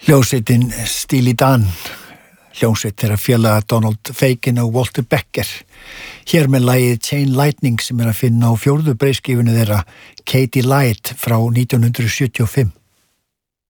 Hljómsveitin Steely Dan, hljómsveit þeirra félaga Donald Fagen og Walter Becker. Hér með lagið Chain Lightning sem að finna á 4. breiðskífunni þeirra Katy Light frá 1975.